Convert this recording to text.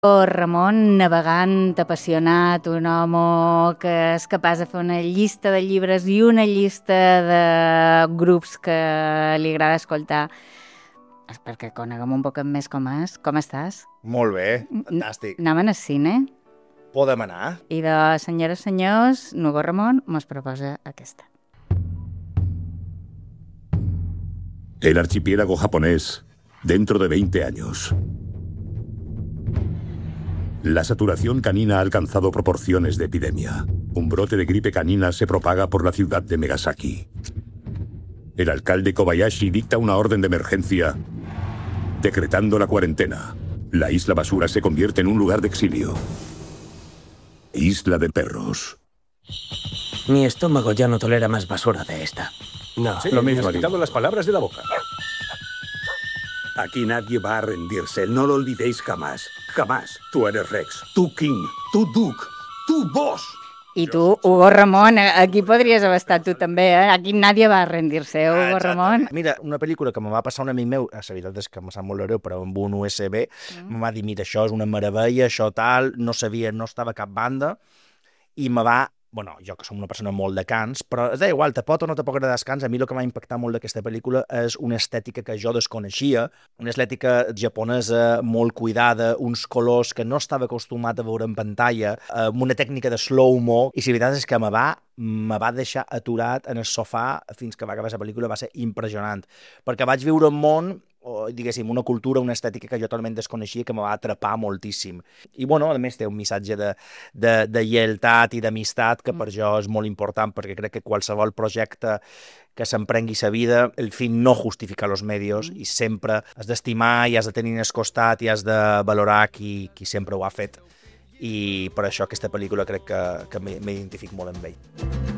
Ramon, navegant, apassionat, un home que és capaç de fer una llista de llibres i una llista de grups que li agrada escoltar. És perquè coneguem un poc més com és. Com estàs? Molt bé, fantàstic. Anem al cine Podem anar? i de senyores, senyors, Nugo Ramon mos proposa aquesta. El archipiélago japonés, dentro de 20 años. La saturación canina ha alcanzado proporciones de epidemia. Un brote de gripe canina se propaga por la ciudad de Megasaki. El alcalde Kobayashi dicta una orden de emergencia, decretando la cuarentena. La isla basura se convierte en un lugar de exilio. Isla de perros. Mi estómago ya no tolera más basura de esta. No, Sí, lo mismo. me has Has quitado las palabras de la boca. Aquí nadie va a rendirse, no lo olvidéis jamás. Jamás. Tú eres Rex, tú King, tú Duke, tú Boss. I tu, Hugo Ramon, aquí podries haver estat tu també, eh? Aquí nadie va a rendir-se, Hugo Ramon. Mira, una pel·lícula que me va passar un amic meu, la veritat és que me sap molt greu, però amb un USB, me va dir, mira, això és una meravella, això tal, no sabia, no estava a cap banda, i me va... Bueno, jo que som una persona molt de cants, però és igual, te pot o no te pot agradar els cants, a mi el que m'ha impactat molt d'aquesta pel·lícula és una estètica que jo desconeixia, una estètica japonesa molt cuidada, uns colors que no estava acostumat a veure en pantalla, amb una tècnica de slow-mo, i la veritat és que me va deixar aturat en el sofà fins que va acabar la pel·lícula, va ser impressionant, perquè vaig viure un món o, diguéssim, una cultura, una estètica que jo totalment desconeixia, que me va atrapar moltíssim. I, bueno, a més, té un missatge de lleialtat i d'amistat que per jo és molt important, perquè crec que qualsevol projecte que s'emprengui sa vida, el fin no justifica los medios, i sempre has d'estimar i has de tenir en el costat i has de valorar qui sempre ho ha fet. I per això aquesta pel·lícula crec que m'identifico molt amb ell.